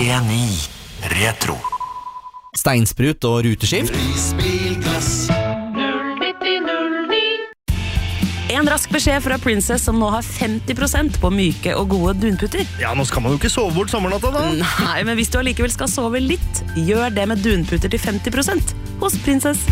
93,9 Retro. Steinsprut og ruteskift. En rask beskjed fra Princess som nå har 50% på myke og gode dunputter. Ja, nå skal man jo ikke sove bort sommernatta da. Nei, men hvis du allikevel skal sove litt, gjør det med dunputter til 50% hos Princess.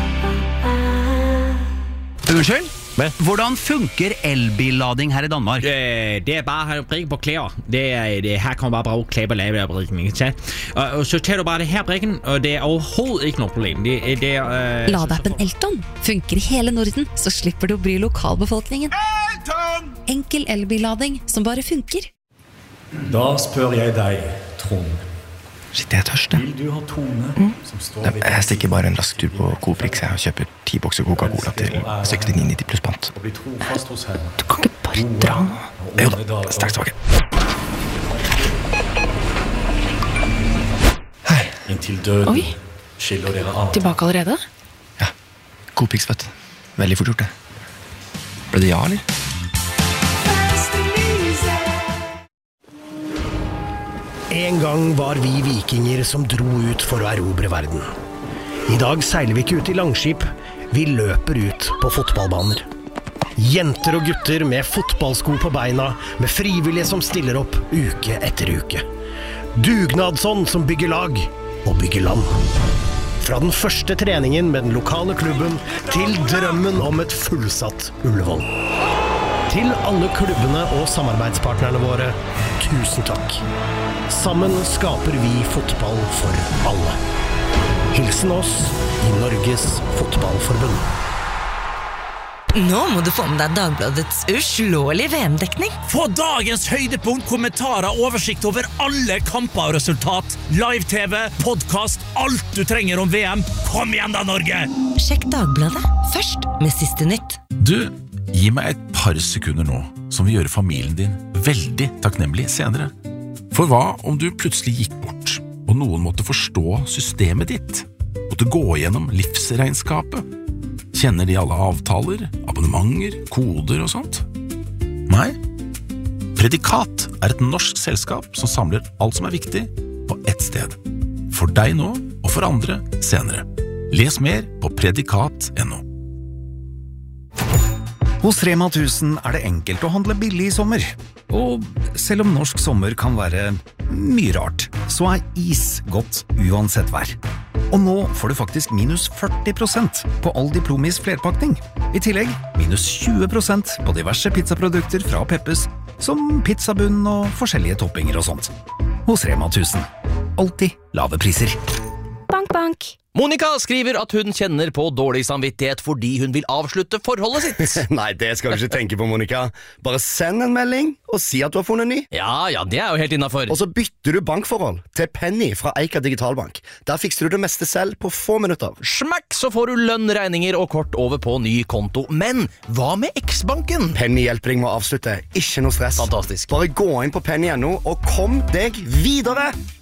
Unnskyld? Hvordan funker elbillading her i Danmark? Det bare at prikke på klæder. Her kan man bare bruge klæder og lave brikken, ikke sant? Og så tager du bare det her brikken, og det overhovedet ikke noe problem. Ladappen Elton funker i hele Norden, så slipper du å bry lokalbefolkningen. Elton! Enkel elbillading som bare funker. Da spør jeg deg, Trond. Shit, jeg er tørst, jeg. Vil du ha Tone som står ved Jeg stikker bare en rask tur på Coprix og kjøper 10 bokser Coca-Cola til 69,90 pluss pant. og bli trofast hos henne? Du kan ikke bare dra nå. Jo da, straks tilbake. Hei. Inntil døden Oi. skiller dere av. Tilbake allerede? Ja, Coprix, vet du. Veldig fort gjort det. Ble det ja, eller? En gang var vi vikinger som dro ut for å erobre verden. I dag seiler vi ikke ut i langskip, vi løper ut på fotballbaner. Jenter og gutter med fotballsko på beina, med frivillige som stiller opp uke etter uke. Dugnadsånd som bygger lag og bygger land. Fra den første treningen med den lokale klubben til drømmen om et fullsatt Ullevål. Til alle klubbene og samarbeidspartnerne våre, tusen takk. Sammen skaper vi fotball for alle. Hilsen oss i Norges Fotballforbund. Nå må du få med deg Dagbladets uslåelige VM-dekning. Få dagens høydepunkt, kommentarer, oversikt over alle kamper og resultat. Live-TV, podcast, alt du trenger om VM. Kom igjen da, Norge! Sjekk Dagbladet først med siste nytt. Du, gi meg et par sekunder nå, som vil gjøre familien din veldig takknemlig senere. For hva om du plutselig gikk bort, og noen måtte forstå systemet ditt? Måtte gå gjennom livsregnskapet? Kjenner de alle avtaler, abonnementer, koder og sånt? Nei. Predikat er et norsk selskap som samler alt som er viktig på ett sted. For deg nå, og for andre senere. Les mer på predikat.no. Hos Rema 1000 er det enkelt å handle billig i sommer. Og selv om norsk sommer kan være mye rart, så er is godt uansett vær. Og nå får du faktisk minus 40% på all Diplomis flerpakning. I tillegg minus 20% på diverse pizzaprodukter fra Peppes, som pizzabunn og forskjellige toppinger og sånt. Hos Rema 1000. Alltid lave priser. Bank, bank. Monica skriver at hun kjenner på dårlig samvittighet fordi hun vil avslutte forholdet sitt. Nei, det skal du ikke tenke på, Monica. Bare send en melding og si at du har funnet ny. Ja, det er jo helt innenfor. Og så bytter du bankforhold til Penny fra Eika Digitalbank. Der fikser du det meste selv på få minutter. Smakk, så får du lønn, regninger og kort over på ny konto. Men hva med X-banken? Penny hjelper deg med å avslutte. Ikke noe stress. Fantastisk. Bare gå inn på penny.no og kom deg videre!